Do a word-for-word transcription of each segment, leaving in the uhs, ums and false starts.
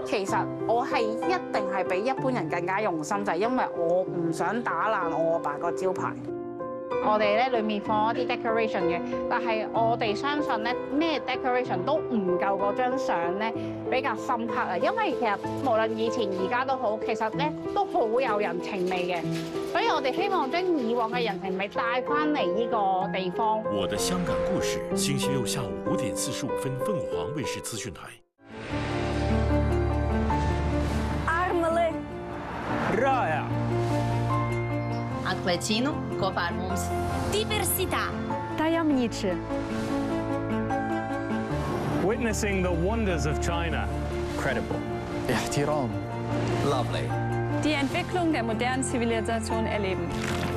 其實我係一定係比一般人更加用心，就係因為我唔想打爛我阿爸個招牌。我哋咧裡面放一啲 decoration 嘅，但係我哋相信咧咩 decoration 都唔夠嗰張相咧比較深刻啊！因為其實無論以前而家都好，其實咧都好有人情味嘅，所以我哋希望將以往嘅人情味帶翻嚟呢個地方。我的香港故事，星期六下午五點四十五分，鳳凰衛視資訊台。 Armale Raya Anquettino, Coparmums. Diversità. Tajemniczy. Witnessing the wonders of China. Credible. Ihtiram. Lovely. Die Entwicklung der modernen Zivilisation erleben.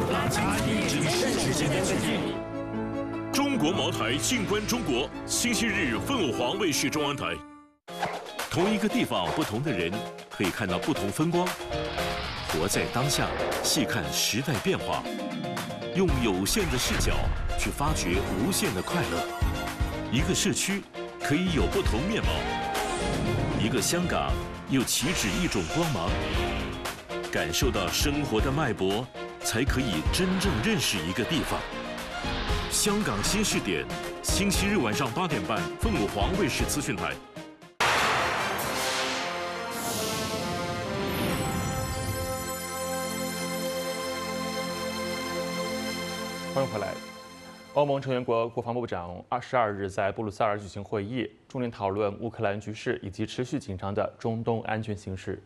中国茅台静观中国，星期日凤凰卫视中央台。同一个地方，不同的人，可以看到不同风光。活在当下，细看时代变化，用有限的视角去发掘无限的快乐。一个社区可以有不同面貌，一个香港又岂止一种光芒。感受到生活的脉搏，才可以真正认识一个地方。香港新视点，星期日晚上八点半，凤凰卫视资讯台。 欢迎回来。欧盟成员国国防部长二十二日在布鲁塞尔举行会议，重点讨论乌克兰局势以及持续紧张的中东安全形势。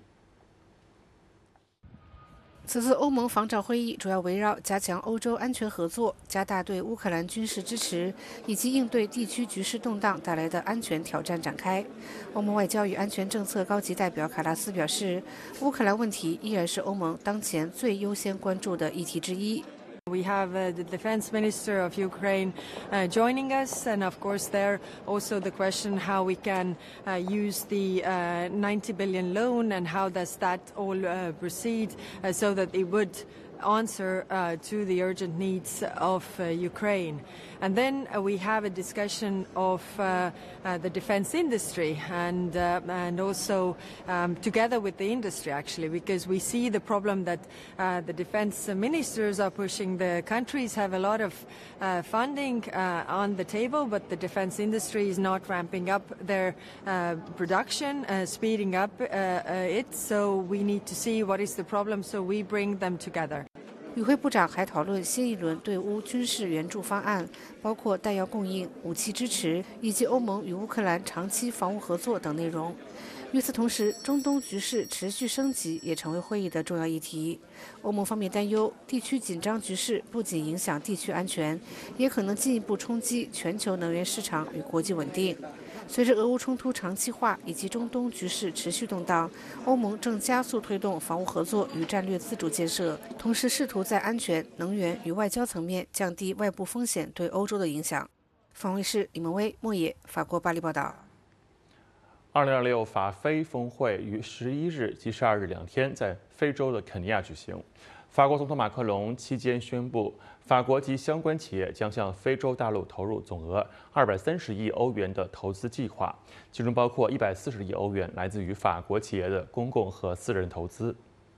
此次欧盟防长会议主要围绕加强欧洲安全合作、加大对乌克兰军事支持，以及应对地区局势动荡带来的安全挑战展开。欧盟外交与安全政策高级代表卡拉斯表示，乌克兰问题依然是欧盟当前最优先关注的议题之一。 We have uh, the defense minister of Ukraine uh, joining us, and of course there also the question how we can uh, use the uh, ninety billion loan and how does that all uh, proceed uh, so that it would answer uh, to the urgent needs of uh, Ukraine. And then uh, we have a discussion of uh, uh, the defense industry and, uh, and also um, together with the industry actually, because we see the problem that uh, the defense ministers are pushing. The countries have a lot of uh, funding uh, on the table, but the defense industry is not ramping up their uh, production, uh, speeding up uh, uh, it. So we need to see what is the problem, so we bring them together. 与会部长还讨论新一轮对乌军事援助方案，包括弹药供应、武器支持以及欧盟与乌克兰长期防务合作等内容。与此同时，中东局势持续升级也成为会议的重要议题。欧盟方面担忧，地区紧张局势不仅影响地区安全，也可能进一步冲击全球能源市场与国际稳定。随着俄乌冲突长期化以及中东局势持续动荡，欧盟正加速推动防务合作与战略自主建设，同时试图在安全、能源与外交层面降低外部风险对欧洲的影响。访卫视李梦薇、莫野，法国巴黎报道。 二零二六法非峰会于十一日及十二日两天在非洲的肯尼亚举行。法国总统马克龙期间宣布，法国及相关企业将向非洲大陆投入总额二百三十亿欧元的投资计划，其中包括一百四十亿欧元来自于法国企业的公共和私人投资。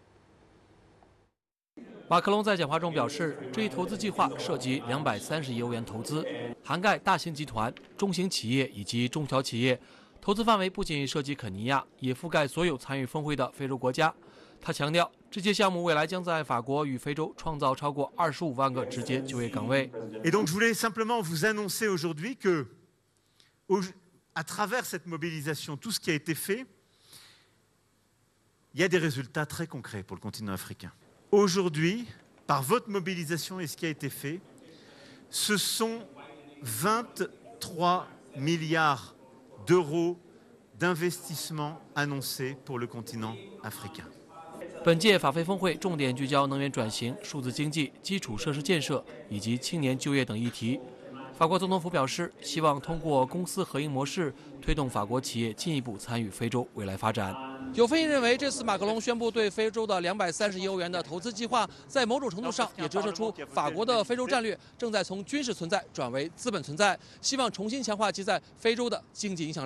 马克龙在讲话中表示，这一投资计划涉及两百三十亿欧元投资，涵盖大型集团、中型企业以及中小企业。投资范围不仅涉及肯尼亚，也覆盖所有参与峰会的非洲国家。他强调，这些项目未来将在法国与非洲创造超过二十五万个直接就业岗位。 Et donc, je voulais simplement vous annoncer aujourd'hui que, à travers cette mobilisation, tout ce qui a été fait, il y a des résultats très concrets pour le continent africain. Aujourd'hui, par votre mobilisation et ce qui a été fait, ce sont vingt-trois milliards d'euros d'investissement annoncés pour le continent africain. 本届法非峰会重点聚焦能源转型、数字经济、基础设施建设以及青年就业等议题。法国总统府表示，希望通过公私合营模式，推动法国企业进一步参与非洲未来发展。有分析认为，这次马克龙宣布对非洲的两百三十亿欧元的投资计划，在某种程度上也折射出法国的非洲战略正在从军事存在转为资本存在，希望重新强化其在非洲的经济影响力。